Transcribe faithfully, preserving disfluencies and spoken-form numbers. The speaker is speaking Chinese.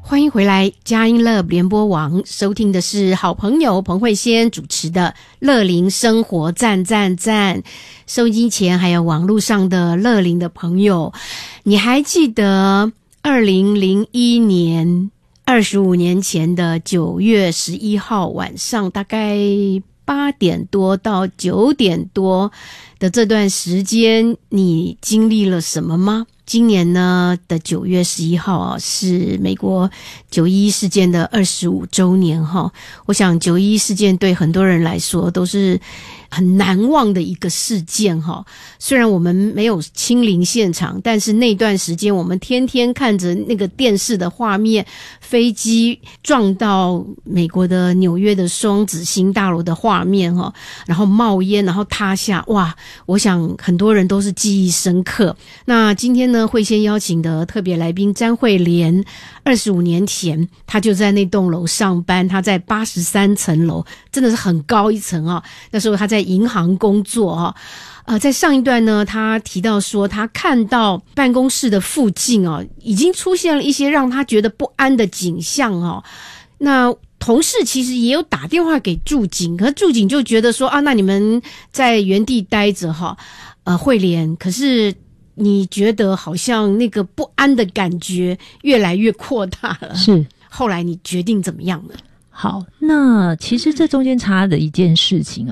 欢迎回来，佳音乐联播网收听的是好朋友彭慧仙主持的乐龄生活赞赞赞。收音机前还有网络上的乐龄的朋友，你还记得二零零一年二十五年前的九月十一号晚上，大概八点多到九点多的这段时间，你经历了什么吗？今年呢的九月十一号啊，是美国九一一事件的二十五周年哈。我想九一一事件对很多人来说都是很难忘的一个事件哈。虽然我们没有亲临现场，但是那段时间我们天天看着那个电视的画面，飞机撞到美国的纽约的双子星大楼的画面哈，然后冒烟，然后塌下，哇！我想很多人都是记忆深刻。那今天呢，会先邀请的特别来宾詹慧莲，二十五年前他就在那栋楼上班，他在八十三层楼，真的是很高一层啊。那时候他在银行工作啊。呃，在上一段呢，他提到说他看到办公室的附近哦，已经出现了一些让他觉得不安的景象哦。那同事其实也有打电话给驻警，可是驻警就觉得说啊，那你们在原地待着哈，呃，慧莲，可是你觉得好像那个不安的感觉越来越扩大了， 是。 后来你决定怎么样呢？ 好，那其实这中间差的一件事情啊。